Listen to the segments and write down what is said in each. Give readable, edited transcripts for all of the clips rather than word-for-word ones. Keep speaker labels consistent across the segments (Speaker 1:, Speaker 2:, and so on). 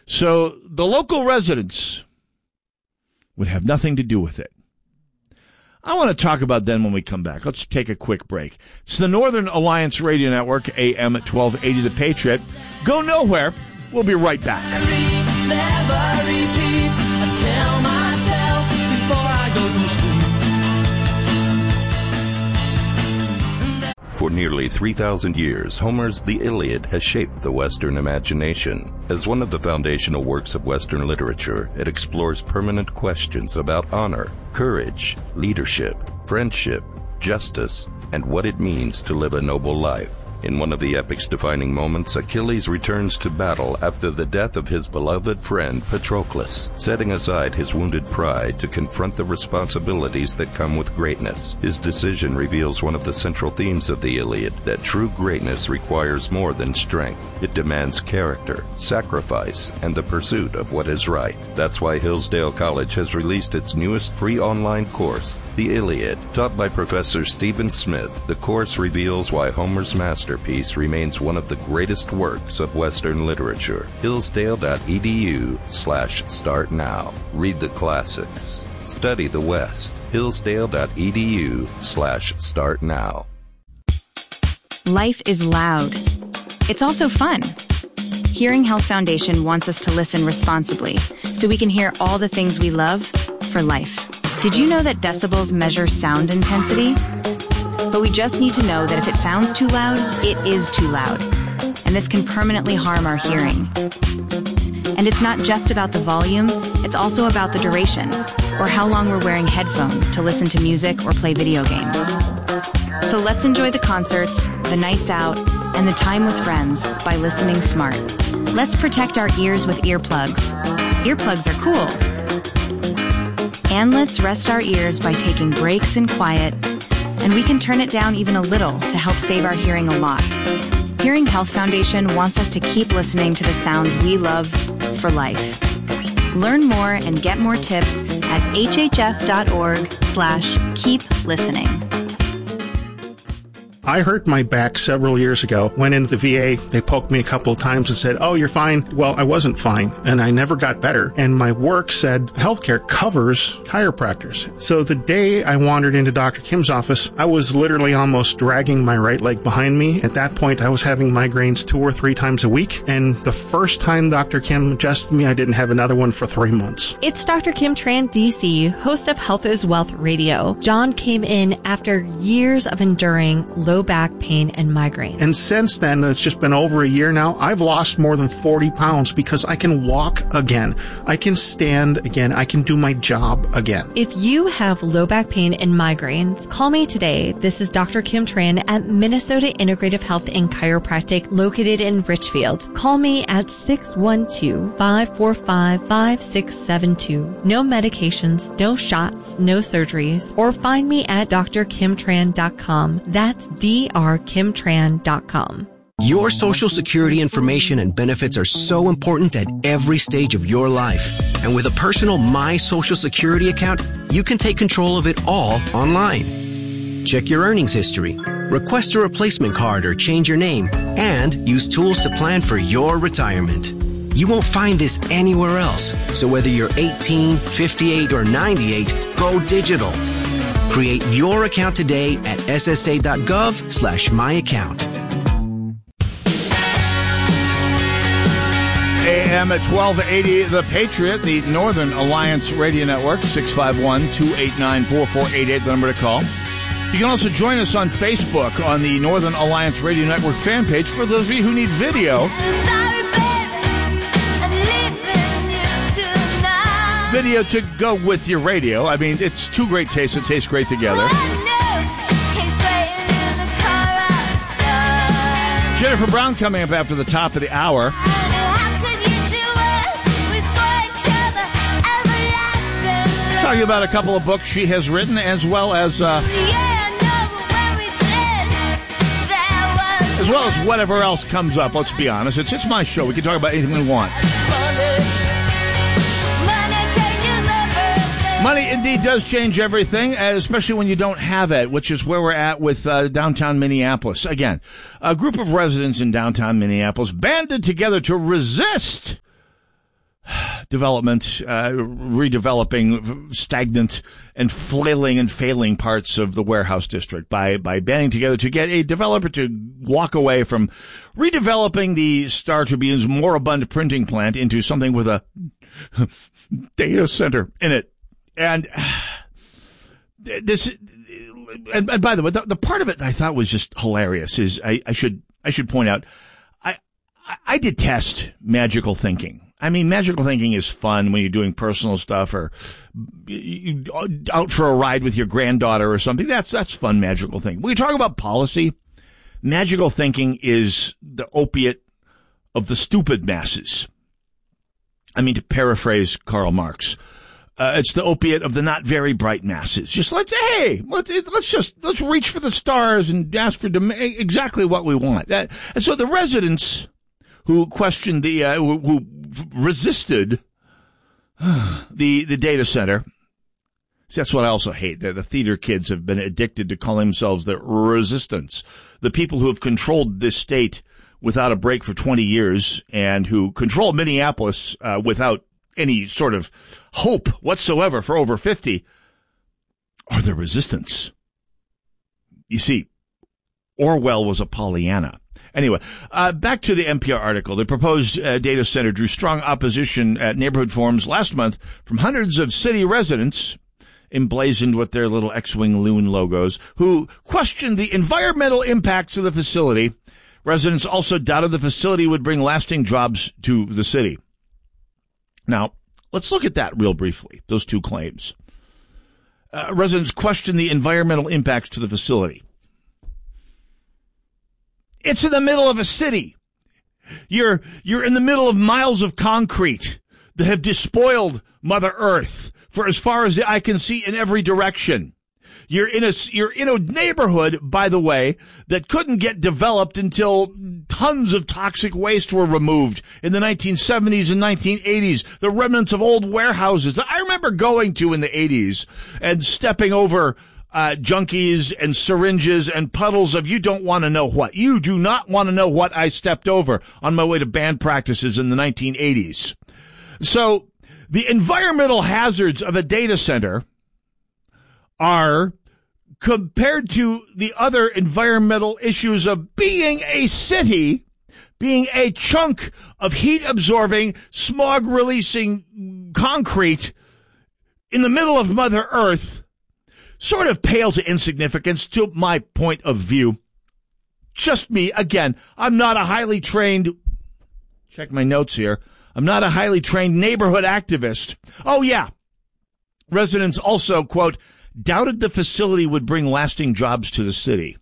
Speaker 1: So the local residents would have nothing to do with it. I want to talk about them when we come back. Let's take a quick break. It's the Northern Alliance Radio Network, AM 1280 The Patriot. Go nowhere. We'll be right back.
Speaker 2: Never repeat. I tell myself before I go to sleep.
Speaker 3: For nearly 3,000 years, Homer's The Iliad has shaped the Western imagination. As one of the foundational works of Western literature, it explores permanent questions about honor, courage, leadership, friendship, justice, and what it means to live a noble life. In one of the epic's defining moments, Achilles returns to battle after the death of his beloved friend Patroclus, setting aside his wounded pride to confront the responsibilities that come with greatness. His decision reveals one of the central themes of the Iliad, that true greatness requires more than strength. It demands character, sacrifice, and the pursuit of what is right. That's why Hillsdale College has released its newest free online course, The Iliad. Taught by Professor Stephen Smith, the course reveals why Homer's masterpiece remains one of the greatest works of Western literature. Hillsdale.edu/start now. Read the classics. Study the West. Hillsdale.edu/start now.
Speaker 4: Life is loud. It's also fun. Hearing Health Foundation wants us to listen responsibly so we can hear all the things we love for life. Did you know that decibels measure sound intensity? But we just need to know that if it sounds too loud, it is too loud. And this can permanently harm our hearing. And it's not just about the volume, it's also about the duration, or how long we're wearing headphones to listen to music or play video games. So let's enjoy the concerts, the nights out, and the time with friends by listening smart. Let's protect our ears with earplugs. Earplugs are cool. And let's rest our ears by taking breaks in quiet, and we can turn it down even a little to help save our hearing a lot. Hearing Health Foundation wants us to keep listening to the sounds we love for life. Learn more and get more tips at hhf.org/keep listening.
Speaker 5: I hurt my back several years ago. Went into the VA. They poked me a couple of times and said, "Oh, you're fine." Well, I wasn't fine, and I never got better. And my work said healthcare covers chiropractors. So the day I wandered into Dr. Kim's office, I was literally almost dragging my right leg behind me. At that point, I was having migraines 2 or 3 times a week. And the first time Dr. Kim adjusted me, I didn't have another one for 3 months.
Speaker 6: It's Dr. Kim Tran, DC, host of Health is Wealth Radio. John came in after years of enduring low back pain and migraines.
Speaker 5: And since then, it's just been over a year now, I've lost more than 40 pounds because I can walk again. I can stand again. I can do my job again.
Speaker 6: If you have low back pain and migraines, call me today. This is Dr. Kim Tran at Minnesota Integrative Health and Chiropractic located in Richfield. Call me at 612-545-5672. No medications, no shots, no surgeries, or find me at drkimtran.com. That's drkimtran.com.
Speaker 7: Your Social Security information and benefits are so important at every stage of your life. And with a personal My Social Security account, you can take control of it all online. Check your earnings history, request a replacement card or change your name, and use tools to plan for your retirement. You won't find this anywhere else. So whether you're 18, 58, or 98, go digital. Create your account today at ssa.gov/myaccount.
Speaker 1: AM at 1280, The Patriot, the Northern Alliance Radio Network, 651-289-4488, the number to call. You can also join us on Facebook on the Northern Alliance Radio Network fan page for those of you who need video. Video to go with your radio. I mean, it's two great tastes that taste great together. Jennifer Brown coming up after the top of the hour. Talking about a couple of books she has written, as well as whatever else comes up. Let's be honest. It's my show. We can talk about anything we want. Money indeed does change everything, especially when you don't have it, which is where we're at with downtown Minneapolis. Again, a group of residents in downtown Minneapolis banded together to resist development, redeveloping stagnant and flailing and failing parts of the warehouse district by banding together to get a developer to walk away from redeveloping the Star Tribune's moribund printing plant into something with a data center in it. And this, and by the way, the part of it that I thought was just hilarious is I should point out, I detest magical thinking. I mean, magical thinking is fun when you're doing personal stuff or out for a ride with your granddaughter or something. That's fun magical thinking. When you talk about policy, magical thinking is the opiate of the stupid masses. I mean, to paraphrase Karl Marx, it's the opiate of the not very bright masses. Just like, hey, let's reach for the stars and ask for exactly what we want. And so the residents who questioned who resisted the data center. See, that's what I also hate. The theater kids have been addicted to calling themselves the resistance. The people who have controlled this state without a break for 20 years and who control Minneapolis without any sort of hope whatsoever for over 50 are the resistance. You see, Orwell was a Pollyanna. Anyway, back to the NPR article. The proposed data center drew strong opposition at neighborhood forums last month from hundreds of city residents, emblazoned with their little X-Wing loon logos, who questioned the environmental impacts of the facility. Residents also doubted the facility would bring lasting jobs to the city. Now, let's look at that real briefly, those two claims. Residents questioned the environmental impacts to the facility. It's in the middle of a city. You're in the middle of miles of concrete that have despoiled Mother Earth for as far as the eye can see in every direction. You're in a neighborhood, by the way, that couldn't get developed until tons of toxic waste were removed in the 1970s and 1980s. The remnants of old warehouses that I remember going to in the 80s and stepping over junkies and syringes and puddles of you don't want to know what. You do not want to know what I stepped over on my way to band practices in the 1980s. So the environmental hazards of a data center are, compared to the other environmental issues of being a city, being a chunk of heat-absorbing, smog-releasing concrete in the middle of Mother Earth, sort of pale to insignificance to my point of view. Just me. Again, I'm not a highly trained, check my notes here, I'm not a highly trained neighborhood activist. Oh, yeah. Residents also, quote, doubted the facility would bring lasting jobs to the city.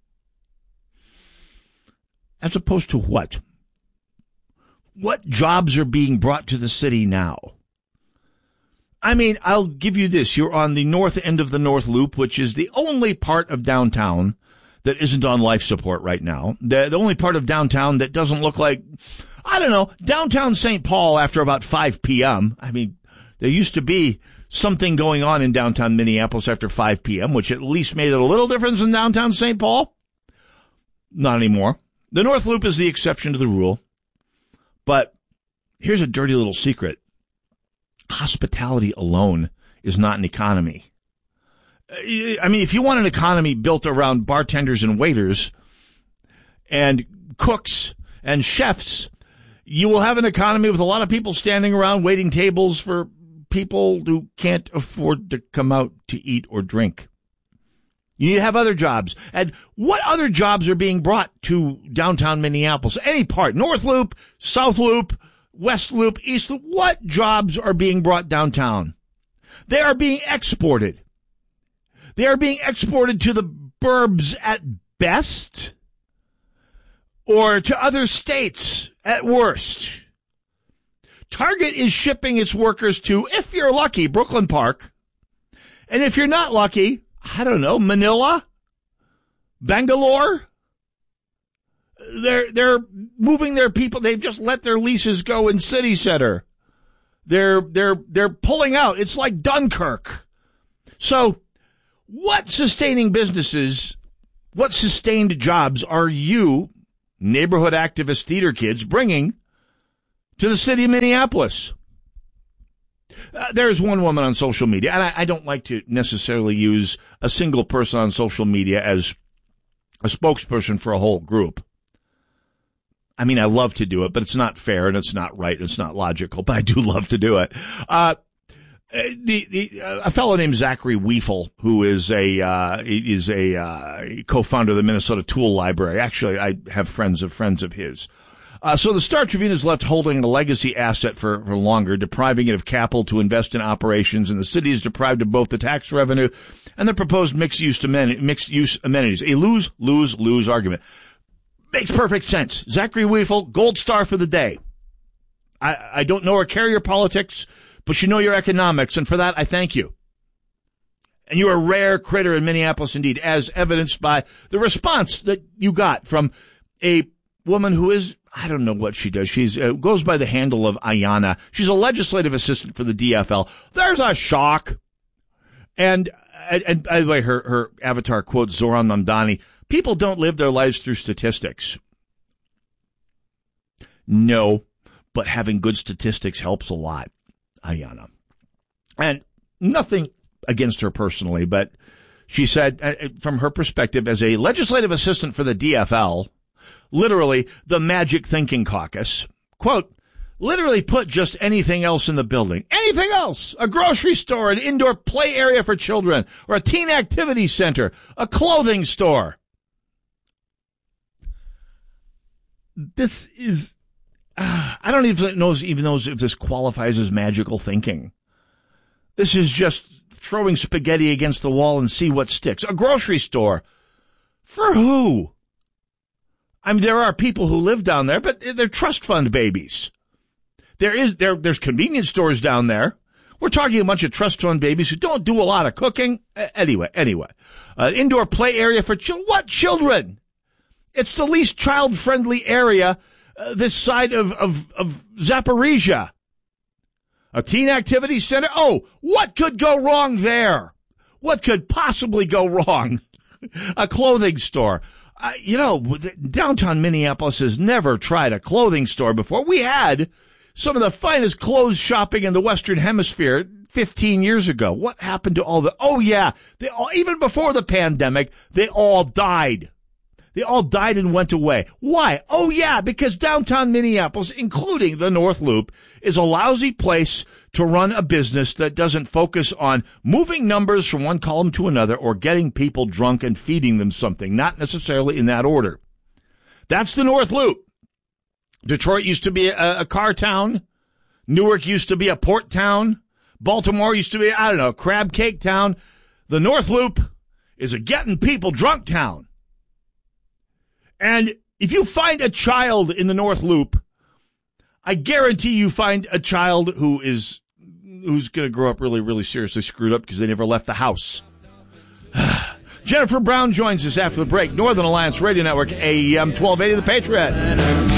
Speaker 1: As opposed to what? What jobs are being brought to the city now? I mean, I'll give you this. You're on the north end of the North Loop, which is the only part of downtown that isn't on life support right now. The only part of downtown that doesn't look like, I don't know, downtown St. Paul after about 5 p.m. I mean, there used to be something going on in downtown Minneapolis after 5 p.m., which at least made it a little difference in downtown St. Paul. Not anymore. The North Loop is the exception to the rule. But here's a dirty little secret. Hospitality alone is not an economy. I mean, if you want an economy built around bartenders and waiters and cooks and chefs, you will have an economy with a lot of people standing around waiting tables for people who can't afford to come out to eat or drink. You have other jobs. And what other jobs are being brought to downtown Minneapolis? Any part, North Loop, South Loop, West Loop, East Loop, what jobs are being brought downtown? They are being exported. They are being exported to the burbs at best or to other states at worst. Target is shipping its workers to, if you're lucky, Brooklyn Park. And if you're not lucky, I don't know, Manila, Bangalore. They're moving their people. They've just let their leases go in City Center. They're pulling out. It's like Dunkirk. So what sustaining businesses, what sustained jobs are you, neighborhood activist theater kids, bringing to the city of Minneapolis? There's one woman on social media, and I don't like to necessarily use a single person on social media as a spokesperson for a whole group. I mean, I love to do it, but it's not fair and it's not right and it's not logical, but I do love to do it. A fellow named Zachary Weifel, who is a co-founder of the Minnesota Tool Library. Actually, I have friends of his. So the Star Tribune is left holding a legacy asset for longer, depriving it of capital to invest in operations, and the city is deprived of both the tax revenue and the proposed mixed-use amenities. A lose-lose-lose argument. Makes perfect sense. Zachary Weifel, gold star for the day. I don't know or care your politics, but you know your economics, and for that, I thank you. And you're a rare critter in Minneapolis indeed, as evidenced by the response that you got from a woman who is, I don't know what she does. She's goes by the handle of Ayana. She's a legislative assistant for the DFL. There's a shock. And by the way, her avatar quotes Zoran Mamdani. People don't live their lives through statistics. No, but having good statistics helps a lot, Ayana. And nothing against her personally, but she said, from her perspective, as a legislative assistant for the DFL, literally the Magic Thinking Caucus, quote, literally put just anything else in the building. Anything else. A grocery store, an indoor play area for children, or a teen activity center, a clothing store. This is, I don't even know if this qualifies as magical thinking. This is just throwing spaghetti against the wall and see what sticks. A grocery store. For who? I mean, there are people who live down there, but they're trust fund babies. There's convenience stores down there. We're talking a bunch of trust fund babies who don't do a lot of cooking. Anyway. Indoor play area for children. What children? It's the least child-friendly area this side of Zaporizhia. A teen activity center? Oh, what could go wrong there? What could possibly go wrong? A clothing store. Downtown Minneapolis has never tried a clothing store before. We had some of the finest clothes shopping in the Western Hemisphere 15 years ago. What happened to all the, even before the pandemic, they all died. They all died and went away. Why? Oh yeah, because downtown Minneapolis, including the North Loop, is a lousy place to run a business that doesn't focus on moving numbers from one column to another or getting people drunk and feeding them something, not necessarily in that order. That's the North Loop. Detroit used to be a car town. Newark used to be a port town. Baltimore used to be, a crab cake town. The North Loop is a getting people drunk town. And if you find a child in the North Loop, I guarantee you find a child who's going to grow up really, really seriously screwed up because they never left the house. Jennifer Brown joins us after the break. Northern Alliance Radio Network, AM 1280, The Patriot.